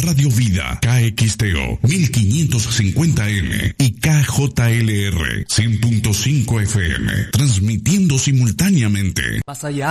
Radio Vida, KXTO 1550M y KJLR 100.5 FM, transmitiendo simultáneamente. Más allá